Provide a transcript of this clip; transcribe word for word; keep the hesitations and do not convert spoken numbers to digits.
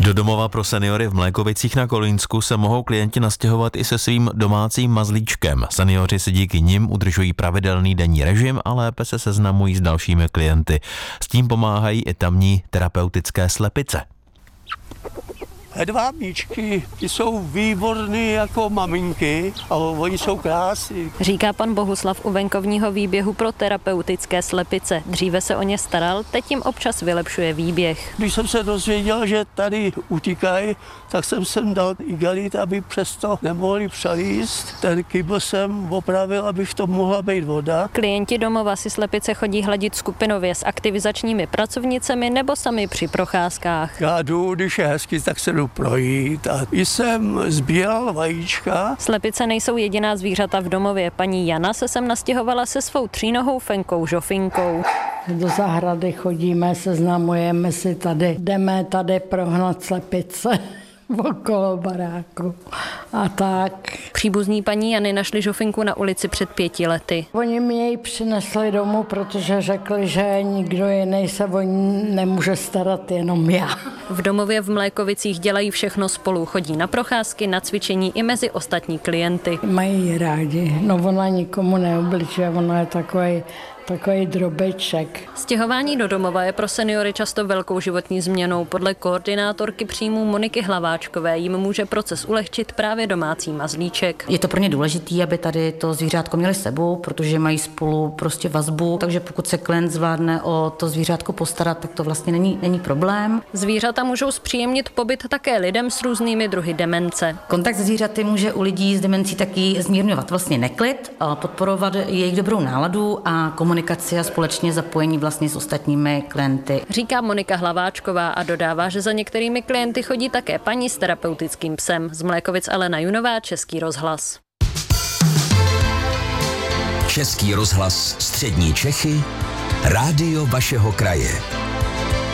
Do domova pro seniory v Mlékovicích na Kolínsku se mohou klienti nastěhovat i se svým domácím mazlíčkem. Seniori si díky nim udržují pravidelný denní režim a lépe se seznamují s dalšími klienty. S tím pomáhají i tamní terapeutické slepice. Hedvábničky, ty jsou výborný jako maminky a oni jsou krásní. Říká pan Bohuslav u venkovního výběhu pro terapeutické slepice. Dříve se o ně staral, teď jim občas vylepšuje výběh. Když jsem se dozvěděl, že tady utíkají, tak jsem sem dal igelit, aby přesto nemohli přelíst. Ten kýbl jsem opravil, aby v tom mohla být voda. Klienti domova si slepice chodí hladit skupinově s aktivizačními pracovnicemi nebo sami při procházkách. Já jdu, když je hezky, tak se jdu projít a jsem sbíral vajíčka. Slepice nejsou jediná zvířata v domově. Paní Jana se sem nastěhovala se svou třínohou Fenkou Žofinkou. Do zahrady chodíme, seznamujeme si tady, jdeme tady prohnat slepice okolo baráku a tak. Příbuzní paní Jany našli Žofinku na ulici před pěti lety. Oni mě ji přinesli domů, protože řekli, že nikdo jiný se o ní nemůže starat, jenom já. V domově v Mlékovicích dělají všechno spolu. Chodí na procházky, na cvičení i mezi ostatní klienty. Mají ji rádi, no ona nikomu neobličuje, ona je takový Takový drobeček. Stěhování do domova je pro seniory často velkou životní změnou. Podle koordinátorky příjmů Moniky Hlaváčkové jim může proces ulehčit právě domácí mazlíček. Je to pro ně důležité, aby tady to zvířátko měli s sebou, protože mají spolu prostě vazbu, takže pokud se klient zvládne o to zvířátko postarat, tak to vlastně není, není problém. Zvířata můžou zpříjemnit pobyt také lidem s různými druhy demence. Kontakt se zvířaty může u lidí s demencí taky zmírňovat vlastně neklid, podporovat jejich dobrou náladu a komunikaci a společně zapojení vlastně s ostatními klienty. Říká Monika Hlaváčková a dodává, že za některými klienty chodí také paní s terapeutickým psem. Z Mlékovic Alena Junová, Český rozhlas. Český rozhlas Střední Čechy, rádio vašeho kraje.